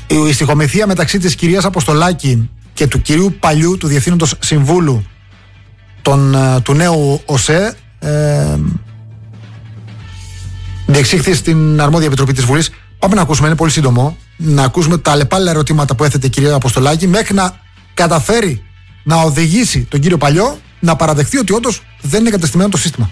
Η στοιχομηθεία μεταξύ της κυρίας Αποστολάκη και του κυρίου Παλιού, του Διευθύνοντος Συμβούλου του νέου ΟΣΕ, διεξήχθη στην αρμόδια επιτροπή της Βουλής. Πάμε να ακούσουμε, είναι πολύ σύντομο, να ακούσουμε τα αλλεπάλληλα ερωτήματα που έθετε η κυρία Αποστολάκη μέχρι να καταφέρει να οδηγήσει τον κύριο Παλιό να παραδεχθεί ότι όντως δεν είναι εγκατεστημένο το σύστημα.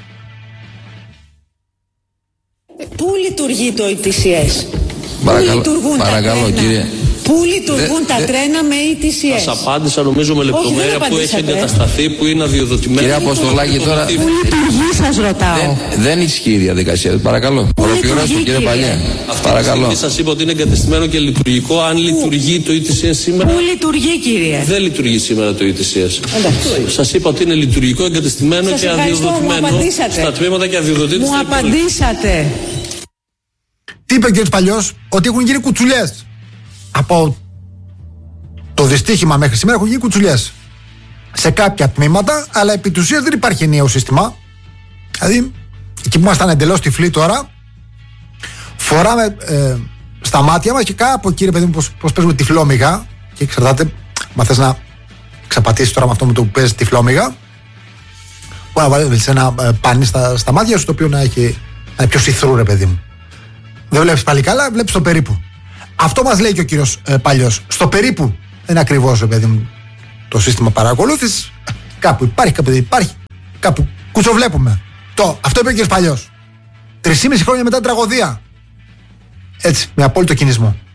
Πού λειτουργεί το ETCS? Παρακαλώ κύριε. Πού λειτουργούν τα τρένα με ETCS? Σας απάντησα νομίζω με λεπτομέρεια που έχει εγκατασταθεί, που είναι αδειοδοτημένο. Κυρία Αποστολάκη, τώρα. Πού λειτουργεί, σας ρωτάω. Δεν ισχύει η διαδικασία. Παρακαλώ. Ολοκληρώστε, κύριε Παλιέ. Παρακαλώ. Σας είπα ότι είναι εγκατεστημένο και λειτουργικό. Αν λειτουργεί το ETCS σήμερα. Πού λειτουργεί, κύριε? Δεν λειτουργεί σήμερα το ETCS. Σας είπα ότι είναι λειτουργικό, εγκατεστημένο και αδειοδοτημένο. Στα τμήματα και αδειοδοτείται. Μου απαντήσατε. Τι είπε ο κ. Παλιός? Ότι έχουν γίνει κουτσουλιές. Από το δυστύχημα μέχρι σήμερα έχουν γίνει κουτσουλιές σε κάποια τμήματα, αλλά επί της ουσίας δεν υπάρχει ενιαίο σύστημα. Δηλαδή, εκεί που ήμασταν εντελώς τυφλοί τώρα, φοράμε στα μάτια μας και κάπου, κύριε παιδί μου, πώς παίζουμε τυφλόμυγα. Και εξαρτάται, μα θες να ξαπατήσεις τώρα με αυτό με το που παίζεις τυφλόμυγα, που να βάλεις ένα πάνι στα μάτια σου, το οποίο να είναι πιο σιθρού, ρε παιδί μου. Δεν βλέπεις πάλι καλά, βλέπεις το περίπου. Αυτό μας λέει και ο κύριος Παλιός. Στο περίπου δεν είναι ακριβώς, ρε παιδί μου, το σύστημα παρακολούθησης. Κάπου υπάρχει, κάπου δεν υπάρχει. Κάπου κουτσοβλέπουμε. Αυτό είπε ο κύριος Παλιός. 3,5 χρόνια μετά την τραγωδία. Έτσι, με απόλυτο κινησμό.